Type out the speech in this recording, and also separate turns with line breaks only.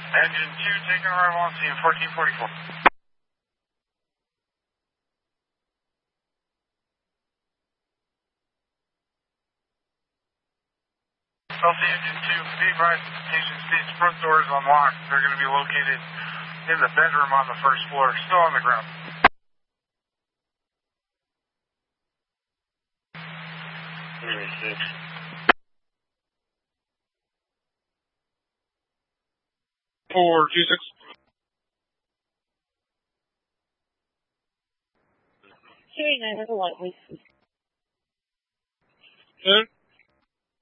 Engine 2, taking arrival on scene 1444. LC Engine 2, be advised that the patient state's front door is unlocked. They're going to be located in the bedroom on the first floor, still on the ground.
36.
Four, 26.
Hearing 9 with a light, please.
Good.